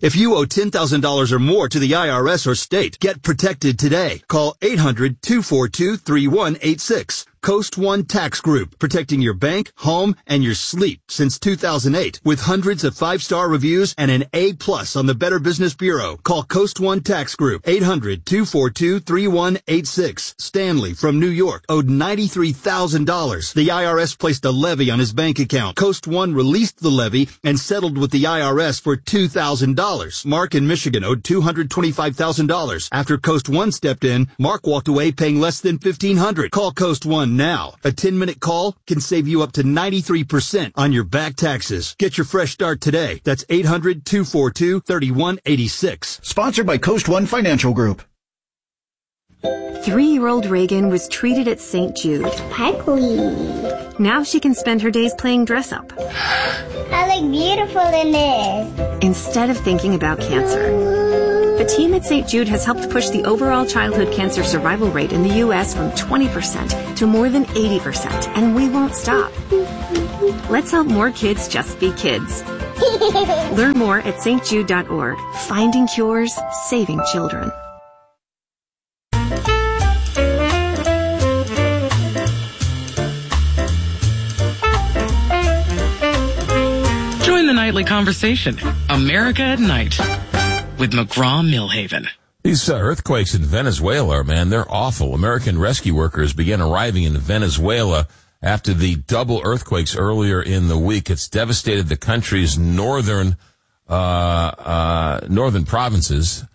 If you owe $10,000 or more to the IRS or state, get protected today. Call 800-242-3186. Coast One Tax Group, protecting your bank, home, and your sleep since 2008. With hundreds of 5-star reviews and an A+ on the Better Business Bureau. Call Coast One Tax Group, 800-242-3186. Stanley from New York owed $93,000. The IRS placed a levy on his bank account. Coast One released the levy and settled with the IRS for $2,000. Mark in Michigan owed $225,000. After Coast One stepped in, Mark walked away paying less than $1,500. Call Coast One now. A 10-minute call can save you up to 93% on your back taxes. Get your fresh start today. That's 800-242-3186. Sponsored by Coast One Financial Group. 3-year-old Reagan was treated at St. Jude. Sparkly. Now she can spend her days playing dress-up. I look beautiful in this. Instead of thinking about cancer. The team at St. Jude has helped push the overall childhood cancer survival rate in the U.S. from 20% to more than 80%, and we won't stop. Let's help more kids just be kids. Learn more at stjude.org. Finding cures, saving children. Join the nightly conversation, America at Night, with McGraw-Milhaven. These earthquakes in Venezuela, man, they're awful. American rescue workers began arriving in Venezuela after the double earthquakes earlier in the week. It's devastated the country's northern provinces.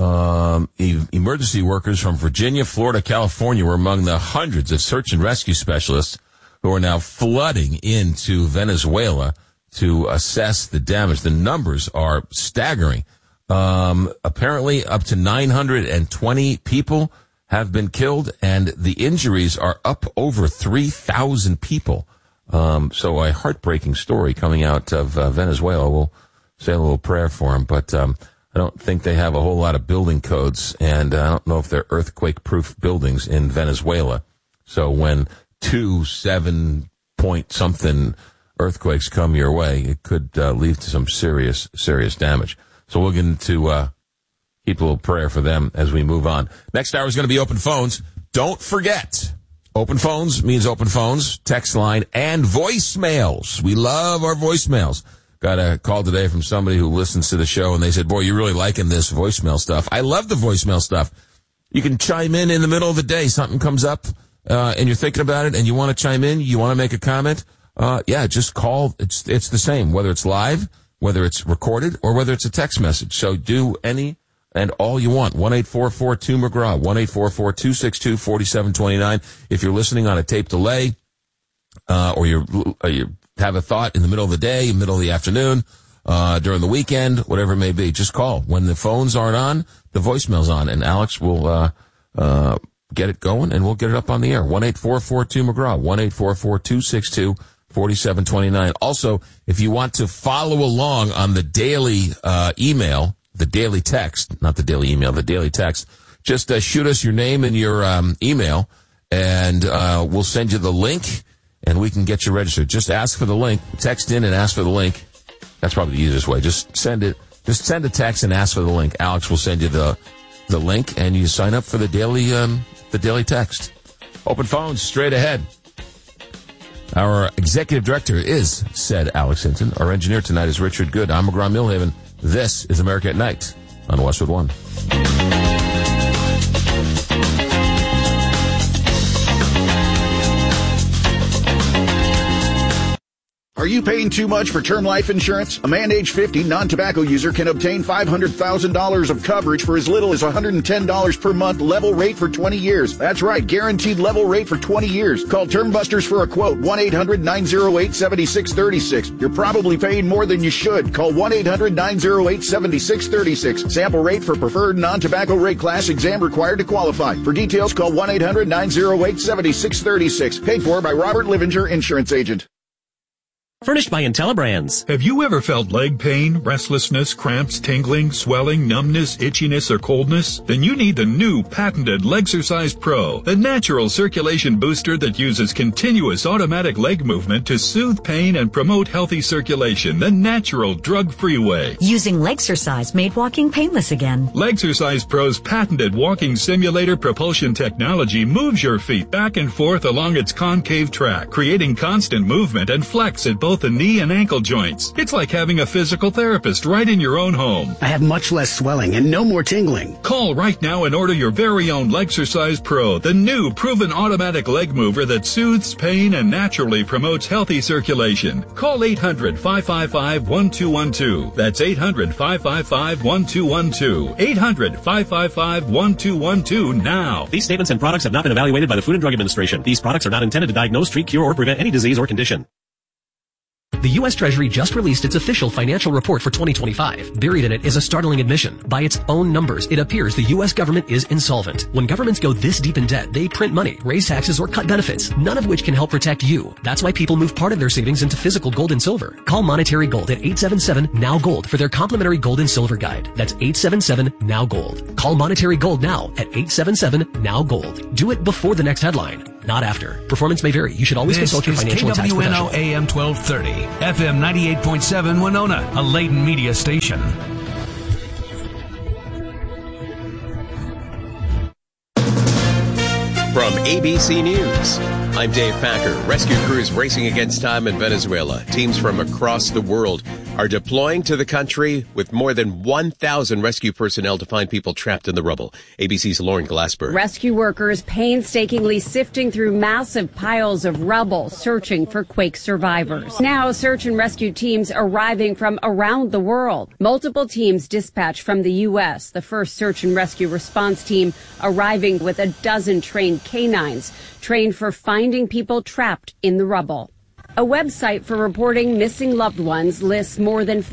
Emergency workers from Virginia, Florida, California were among the hundreds of search and rescue specialists who are now flooding into Venezuela to assess the damage. The numbers are staggering. Apparently up to 920 people have been killed, and the injuries are up over 3,000 people. So a heartbreaking story coming out of Venezuela. We'll say a little prayer for them, but I don't think they have a whole lot of building codes, and I don't know if they're earthquake-proof buildings in Venezuela. So when 2 7-point-something earthquakes come your way, it could lead to some serious damage. So we'll get into keep a little prayer for them as we move on. Next hour is going to be open phones. Don't forget, open phones means open phones, text line, and voicemails. We love our voicemails. Got a call today from somebody who listens to the show, and they said, boy, you're really liking this voicemail stuff. I love the voicemail stuff. You can chime in the middle of the day. Something comes up, and you're thinking about it, and you want to chime in, you want to make a comment. Just call. It's the same, whether it's live, whether it's recorded, or whether it's a text message. So do any and all you want. 1-844-2-McGraw, 1-844-262-4729. If you're listening on a tape delay, or you have a thought in the middle of the day, middle of the afternoon, during the weekend, whatever it may be, just call. When the phones aren't on, the voicemail's on, and Alex will get it going, and we'll get it up on the air. 1-844-2-McGraw, 1-844-262-4729. Also, if you want to follow along on the daily email, the daily text, not the daily email, the daily text, just shoot us your name and your email, and we'll send you the link, and we can get you registered. Just ask for the link. Text in and ask for the link. That's probably the easiest way. Just send it. Just send a text and ask for the link. Alex will send you the link, and you sign up for the daily text. Open phones straight ahead. Our executive director is said Alex Hinton. Our engineer tonight is Richard Good. I'm McGraw-Milhaven. This is America at Night on Westwood One. Are you paying too much for term life insurance? A man age 50 non-tobacco user can obtain $500,000 of coverage for as little as $110 per month, level rate for 20 years. That's right, guaranteed level rate for 20 years. Call Term Busters for a quote, 1-800-908-7636. You're probably paying more than you should. Call 1-800-908-7636. Sample rate for preferred non-tobacco rate class, exam required to qualify. For details, call 1-800-908-7636. Paid for by Robert Livinger, insurance agent. Furnished by IntelliBrands. Have you ever felt leg pain, restlessness, cramps, tingling, swelling, numbness, itchiness, or coldness? Then you need the new patented Legsercise Pro, the natural circulation booster that uses continuous automatic leg movement to soothe pain and promote healthy circulation the natural, drug-free way. Using Legsercise made walking painless again. Legsercise Pro's patented walking simulator propulsion technology moves your feet back and forth along its concave track, creating constant movement and flex at both the knee and ankle joints. It's like having a physical therapist right in your own home. I have much less swelling and no more tingling. Call right now and order your very own Legsercise Pro, the new proven automatic leg mover that soothes pain and naturally promotes healthy circulation. Call 800-555-1212. That's 800-555-1212. 800-555-1212 now. These statements and products have not been evaluated by the Food and Drug Administration. These products are not intended to diagnose, treat, cure, or prevent any disease or condition. The U.S. Treasury just released its official financial report for 2025. Buried in it is a startling admission. By its own numbers, it appears the U.S. government is insolvent. When governments go this deep in debt, they print money, raise taxes, or cut benefits, none of which can help protect you. That's why people move part of their savings into physical gold and silver. Call Monetary Gold at 877-NOW-GOLD for their complimentary gold and silver guide. That's 877-NOW-GOLD. Call Monetary Gold now at 877-NOW-GOLD. Do it before the next headline, not after. Performance may vary. You should always consult your financial and tax professional. KWNO AM 1230, FM 98.7 Winona, a Layton media station. From ABC News, I'm Dave Packer. Rescue crews racing against time in Venezuela. Teams from across the world are deploying to the country with more than 1,000 rescue personnel to find people trapped in the rubble. ABC's Lauren Glassberg. Rescue workers painstakingly sifting through massive piles of rubble, searching for quake survivors. Now, search and rescue teams arriving from around the world. Multiple teams dispatched from the U.S., the first search and rescue response team arriving with a dozen trained canines, trained for finding people trapped in the rubble. A website for reporting missing loved ones lists more than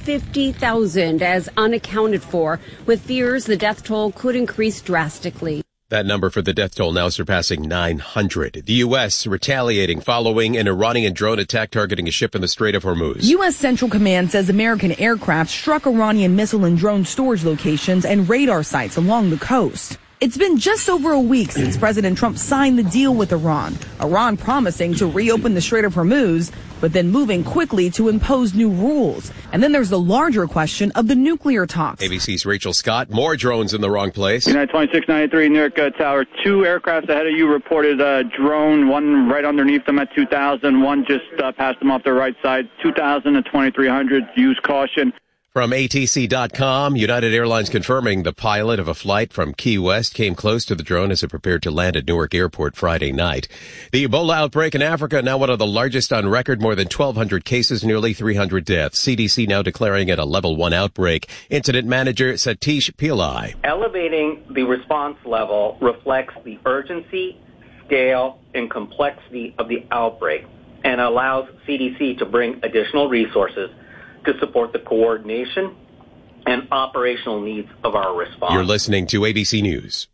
50,000 as unaccounted for, with fears the death toll could increase drastically. That number for the death toll now surpassing 900. The U.S. retaliating following an Iranian drone attack targeting a ship in the Strait of Hormuz. U.S. Central Command says American aircraft struck Iranian missile and drone storage locations and radar sites along the coast. It's been just over a week since President Trump signed the deal with Iran. Iran promising to reopen the Strait of Hormuz, but then moving quickly to impose new rules. And then there's the larger question of the nuclear talks. ABC's Rachel Scott. More drones in the wrong place. United 2693 Newark Tower. 2 aircraft ahead of you reported a drone. One right underneath them at 2,000. One just passed them off their right side. 2,000 and 2,300. Use caution. From ATC.com, United Airlines confirming the pilot of a flight from Key West came close to the drone as it prepared to land at Newark Airport Friday night. The Ebola outbreak in Africa, now one of the largest on record, more than 1,200 cases, nearly 300 deaths. CDC now declaring it a level 1 outbreak. Incident manager Satish Pillai. Elevating the response level reflects the urgency, scale, and complexity of the outbreak and allows CDC to bring additional resources to support the coordination and operational needs of our response. You're listening to ABC News.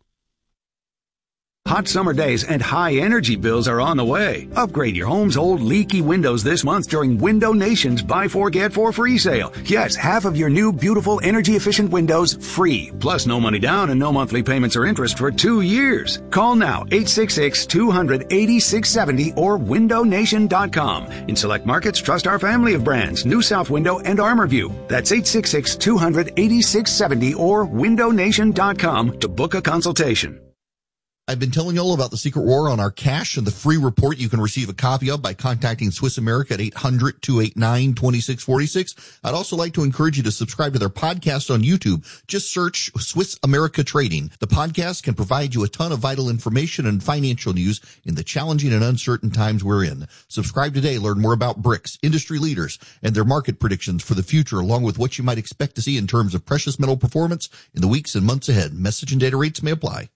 Hot summer days and high energy bills are on the way. Upgrade your home's old leaky windows this month during Window Nation's Buy 4 Get 4 free sale. Yes, half of your new beautiful energy efficient windows free. Plus no money down and no monthly payments or interest for 2 years. Call now 866-200-8670 or windownation.com. In select markets, trust our family of brands, New South Window and ArmorView. That's 866-200-8670 or windownation.com to book a consultation. I've been telling you all about the Secret War on our cash and the free report you can receive a copy of by contacting Swiss America at 800-289-2646. I'd also like to encourage you to subscribe to their podcast on YouTube. Just search Swiss America Trading. The podcast can provide you a ton of vital information and financial news in the challenging and uncertain times we're in. Subscribe today. Learn more about BRICS, industry leaders, and their market predictions for the future, along with what you might expect to see in terms of precious metal performance in the weeks and months ahead. Message and data rates may apply.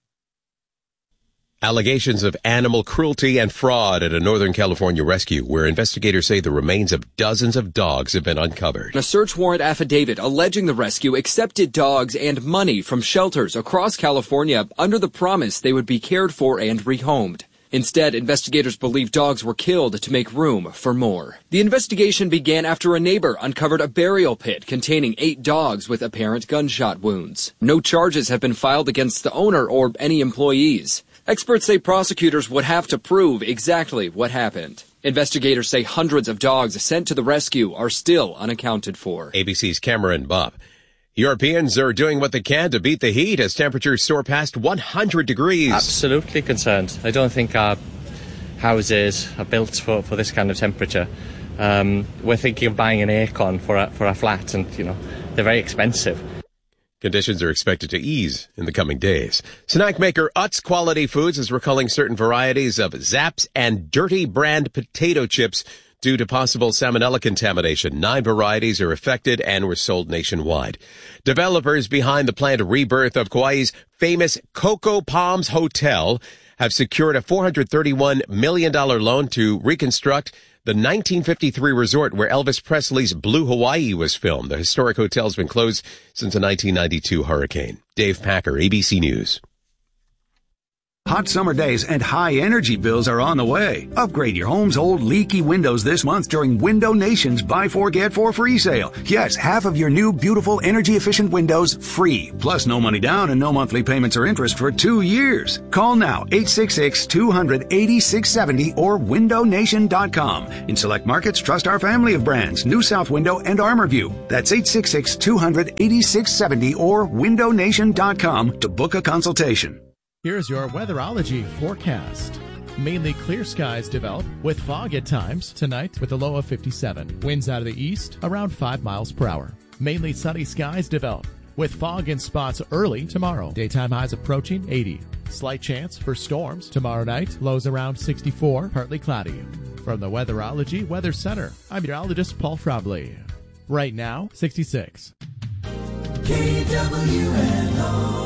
Allegations of animal cruelty and fraud at a Northern California rescue, where investigators say the remains of dozens of dogs have been uncovered. A search warrant affidavit alleging the rescue accepted dogs and money from shelters across California under the promise they would be cared for and rehomed. Instead, investigators believe dogs were killed to make room for more. The investigation began after a neighbor uncovered a burial pit containing 8 dogs with apparent gunshot wounds. No charges have been filed against the owner or any employees. Experts say prosecutors would have to prove exactly what happened. Investigators say hundreds of dogs sent to the rescue are still unaccounted for. ABC's Cameron Bopp. Europeans are doing what they can to beat the heat as temperatures soar past 100 degrees. Absolutely concerned. I don't think our houses are built for this kind of temperature. We're thinking of buying an aircon for our flat, and, they're very expensive. Conditions are expected to ease in the coming days. Snack maker Utz Quality Foods is recalling certain varieties of Zapp's and Dirty brand potato chips due to possible salmonella contamination. 9 varieties are affected and were sold nationwide. Developers behind the planned rebirth of Kauai's famous Coco Palms Hotel have secured a $431 million loan to reconstruct the 1953 resort where Elvis Presley's Blue Hawaii was filmed. The historic hotel's been closed since the 1992 hurricane. Dave Packer, ABC News. Hot summer days and high energy bills are on the way. Upgrade your home's old leaky windows this month during Window Nation's Buy 4 Get 4 free sale. Yes, half of your new beautiful energy efficient windows free. Plus no money down and no monthly payments or interest for 2 years. Call now 866-200-8670 or windownation.com. In select markets, trust our family of brands, New South Window and ArmorView. That's 866-200-8670 or windownation.com to book a consultation. Here's your weatherology forecast. Mainly clear skies develop with fog at times tonight with a low of 57. Winds out of the east around 5 miles per hour. Mainly sunny skies develop with fog in spots early tomorrow. Daytime highs approaching 80. Slight chance for storms tomorrow night. Lows around 64, partly cloudy. From the Weatherology Weather Center, I'm meteorologist Paul Frobley. Right now, 66. KWNO.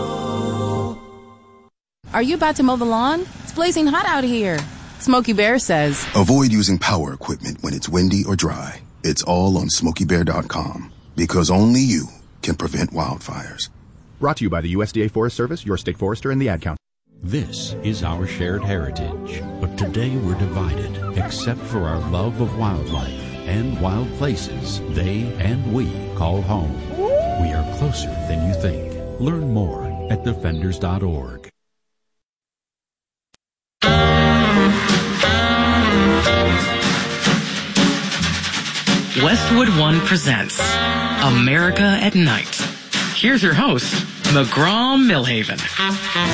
Are you about to mow the lawn? It's blazing hot out here. Smokey Bear says, avoid using power equipment when it's windy or dry. It's all on SmokeyBear.com, because only you can prevent wildfires. Brought to you by the USDA Forest Service, your state forester, and the Ad Council. This is our shared heritage, but today we're divided, except for our love of wildlife and wild places they and we call home. We are closer than you think. Learn more at defenders.org. Westwood One presents America at Night. Here's your host, McGraw Milhaven.